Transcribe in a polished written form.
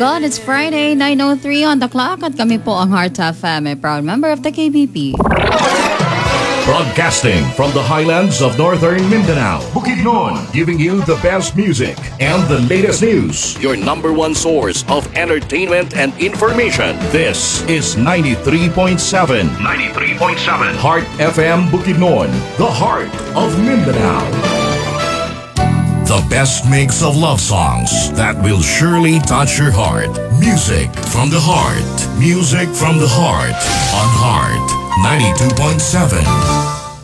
God, it's Friday, 9:03 on the clock at kami po ang Heart FM, a proud member of the KBP. Broadcasting from the highlands of northern Mindanao, Bukidnon, giving you the best music and the latest news. Your number one source of entertainment and information. This is 93.7. 93.7. Heart FM Bukidnon, the heart of Mindanao. The best mix of love songs that will surely touch your heart. Music from the heart. Music from the heart on Heart 92.7.